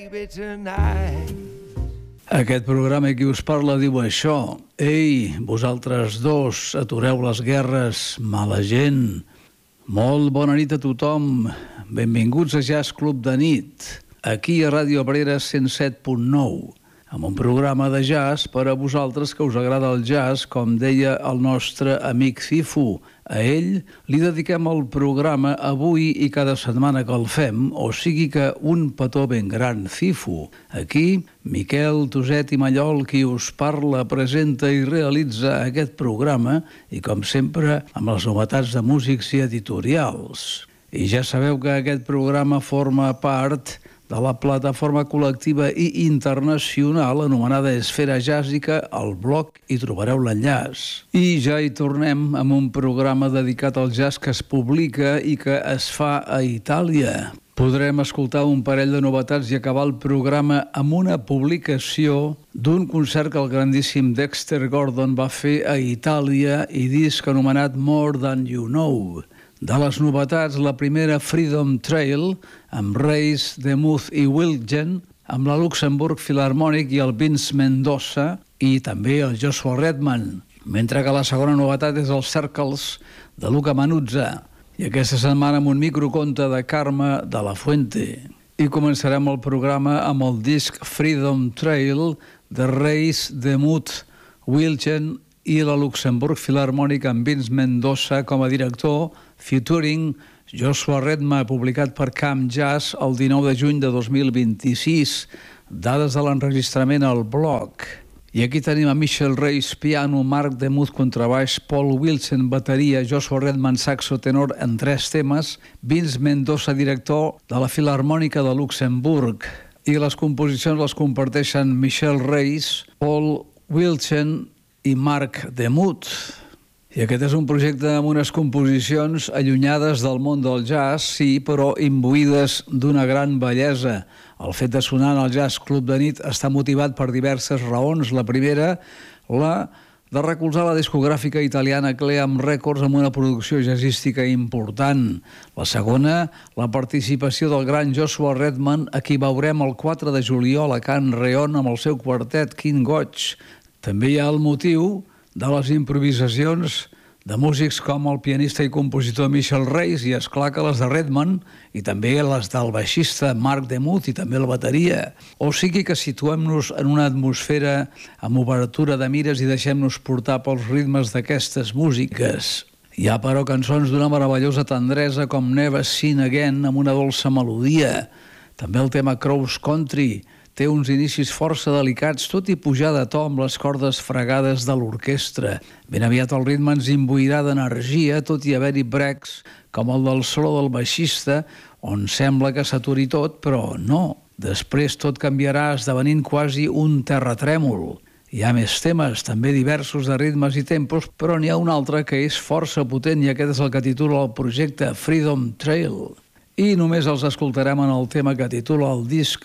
baby tonight. Aquest programa i qui us parla diu això. Ei, vosaltres dos, atureu les guerres, mala gent. Molt bona nit a tothom. Benvinguts a Jazz Club de nit, aquí a Ràdio Abrera 107.9, amb un programa de jazz per a vosaltres que us agrada el jazz, com deia el nostre amic Cifu. A ell li dediquem el programa avui i cada setmana que el fem, o sigui que un petó ben gran, Cifu. Aquí, Miquel Toset i Mallol, qui us parla, presenta i realitza aquest programa, i com sempre, amb les novetats de músics i editorials. I ja sabeu que aquest programa forma part de la plataforma col·lectiva i internacional anomenada Esfera Jàzica, al blog hi trobareu l'enllaç. I ja hi tornem amb un programa dedicat al jazz que es publica i que es fa a Itàlia. Podrem escoltar un parell de novetats i acabar el programa amb una publicació d'un concert que el grandíssim Dexter Gordon va fer a Itàlia i disc anomenat More Than You Know. De les novetats, la primera Freedom Trail, amb Reis, Demuth i Wilgen, amb la Luxembourg Philharmonic i el Vince Mendoza, i també el Joshua Redman, mentre que la segona novetat és els Circles, de Luca Manuzza, i aquesta setmana amb un microconte de Carme de la Fuente. I començarem el programa amb el disc Freedom Trail de Reis, Demuth, Wilgen i la Luxembourg Philharmonic amb Vince Mendoza com a director, featuring Joshua Redman, publicat per Camp Jazz el 19 de juny de 2026. Dades de l'enregistrament al blog. I aquí tenim a Michel Reis, piano, Marc Demuth, contrabaix, Paul Wilson, bateria, Joshua Redman, saxo tenor en 3 temes, Vince Mendoza, director de la Filharmònica de Luxemburg. I les composicions les comparteixen Michel Reis, Paul Wilson i Marc Demuth. I aquest és un projecte amb unes composicions allunyades del món del jazz, sí, però imbuïdes d'una gran bellesa. El fet de sonar en el Jazz Club de nit està motivat per diverses raons. La primera, la de recolzar la discogràfica italiana Cleam Records amb una producció jazzística important. La segona, la participació del gran Joshua Redman, a qui veurem el 4 de juliol a Can Reon amb el seu quartet King Goig. També hi ha el motiu de les improvisacions de músics com el pianista i compositor Michel Reis i, esclar, que les de Redman i també les del baixista Marc Demuth i també la bateria. O sigui que situem-nos en una atmosfera amb obertura de mires i deixem-nos portar pels ritmes d'aquestes músiques. Hi ha, però, cançons d'una meravellosa tendresa com Never Seen Again amb una dolça melodia. També el tema Cross Country té uns inicis força delicats, tot i pujar de to amb les cordes fregades de l'orquestra. Ben aviat el ritme ens imbuirà d'energia, tot i haver-hi breaks, com el del solo del baixista, on sembla que s'aturi tot, però no. Després tot canviarà esdevenint quasi un terratrèmol. Hi ha més temes, també diversos de ritmes i tempos, però n'hi ha un altre que és força potent i aquest és el que titula el projecte Freedom Trail. I només els escoltarem en el tema que titula el disc